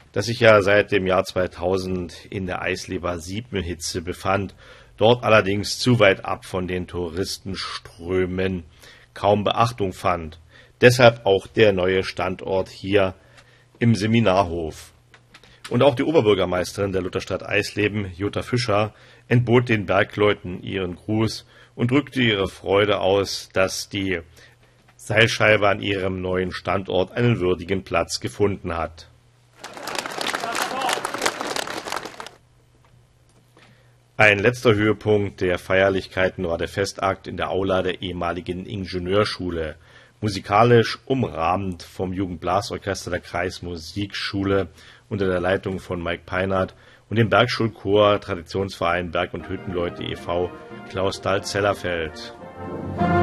das sich ja seit dem Jahr 2000 in der Eisleber Siebenhitze befand, dort allerdings zu weit ab von den Touristenströmen kaum Beachtung fand. Deshalb auch der neue Standort hier im Seminarhof. Und auch die Oberbürgermeisterin der Lutherstadt Eisleben, Jutta Fischer, entbot den Bergleuten ihren Gruß und drückte ihre Freude aus, dass die Seilscheibe an ihrem neuen Standort einen würdigen Platz gefunden hat. Ein letzter Höhepunkt der Feierlichkeiten war der Festakt in der Aula der ehemaligen Ingenieurschule, musikalisch umrahmt vom Jugendblasorchester der Kreismusikschule unter der Leitung von Mike Peinert und dem Bergschulchor Traditionsverein Berg- und Hüttenleute e.V. Klausthal-Zellerfeld.